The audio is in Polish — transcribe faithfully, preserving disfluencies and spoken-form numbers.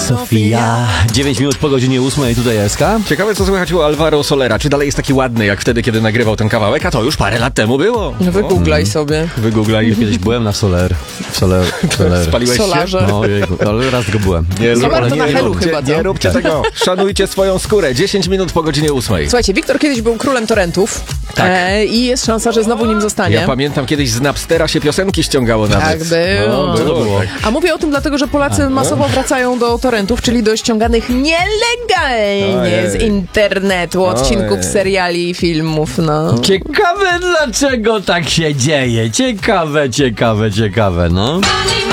Sofia. dziewięć minut po godzinie ósmej, tutaj Eska. Ciekawe, co słychać u Alvaro Solera. Czy dalej jest taki ładny, jak wtedy, kiedy nagrywał ten kawałek? A to już parę lat temu było. No wygooglaj sobie. Wygooglaj. Kiedyś byłem na Soler. W Soler. Soler. Spaliłeś się? Solarze. No jejku, ale raz go byłem. Nie, Solar to na nie, Helu róbcie, chyba, co? nie róbcie tego. Szanujcie swoją skórę. dziesięć minut po godzinie ósmej. Słuchajcie, Wiktor kiedyś był królem torrentów. Tak. E, I jest szansa, że znowu nim zostanie. Ja pamiętam, kiedyś z Napstera się piosenki ściągało nawet. Tak było. No, było, było? tak. A mówię o tym dlatego, że Polacy masowo wracają do torrentów, czyli do ściąganych nielegalnie Ojej. z internetu, odcinków Ojej. seriali i filmów, no. Ciekawe dlaczego tak się dzieje. Ciekawe, ciekawe, ciekawe, no.